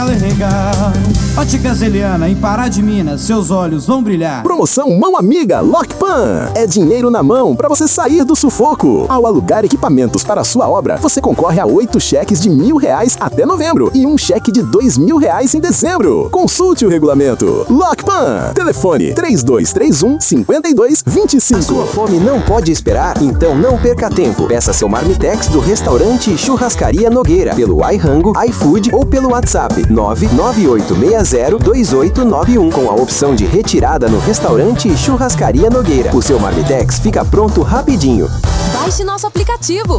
Óticas Eliana, em Pará de Minas, seus olhos vão brilhar. Promoção Mão Amiga Lockpan. É dinheiro na mão para você sair do sufoco. Ao alugar equipamentos para a sua obra, você concorre a 8 cheques de R$1.000 até novembro e um cheque de R$2.000 em dezembro. Consulte o regulamento. Lockpan. Telefone 3231-5225. A sua fome não pode esperar? Então não perca tempo. Peça seu Marmitex do restaurante Churrascaria Nogueira pelo iRango, iFood ou pelo WhatsApp 998602891 com a opção de retirada no restaurante Churrascaria Nogueira. O seu Marmitex fica pronto rapidinho. Baixe nosso aplicativo